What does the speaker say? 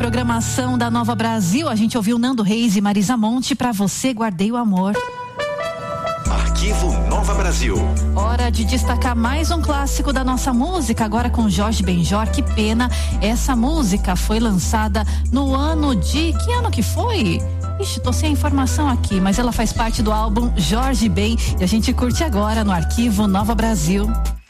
Programação da Nova Brasil, a gente ouviu Nando Reis e Marisa Monte, Pra Você Guardei o Amor. Arquivo Nova Brasil. Hora de destacar mais um clássico da nossa música, agora com Jorge Benjor. Que pena, essa música foi lançada no ano de... Que ano que foi? Ixi, tô sem a informação aqui, mas ela faz parte do álbum Jorge Ben e a gente curte agora no Arquivo Nova Brasil.